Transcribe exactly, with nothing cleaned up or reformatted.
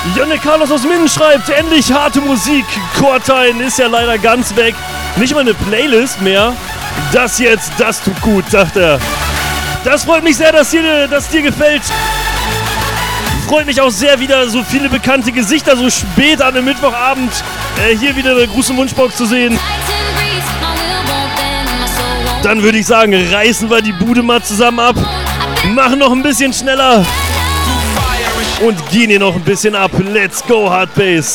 Jonne Carlos aus Minden schreibt, endlich harte Musik. Chorteilen ist ja leider ganz weg. Nicht mal eine Playlist mehr. Das jetzt, das tut gut, sagt er. Das freut mich sehr, dass dir, dass dir gefällt. Freut mich auch sehr, wieder so viele bekannte Gesichter so spät an einem Mittwochabend äh, hier wieder eine Gruß- und Wunschbox zu sehen. Dann würde ich sagen, reißen wir die Bude mal zusammen ab, machen noch ein bisschen schneller und gehen hier noch ein bisschen ab. Let's go, Hard Bass.